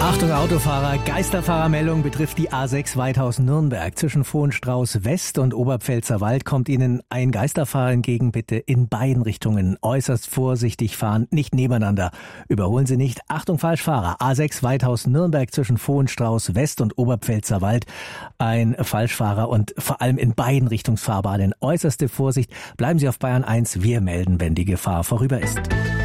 Achtung Autofahrer, Geisterfahrermeldung betrifft die A6 Weidhausen-Nürnberg. Zwischen Vohenstrauß West und Oberpfälzerwald kommt Ihnen ein Geisterfahrer entgegen. Bitte in beiden Richtungen äußerst vorsichtig fahren, nicht nebeneinander. Überholen Sie nicht. Achtung Falschfahrer, A6 Weidhausen-Nürnberg zwischen Vohenstrauß West und Oberpfälzerwald. Ein Falschfahrer und vor allem in beiden Richtungsfahrbahnen äußerste Vorsicht. Bleiben Sie auf Bayern 1, wir melden, wenn die Gefahr vorüber ist.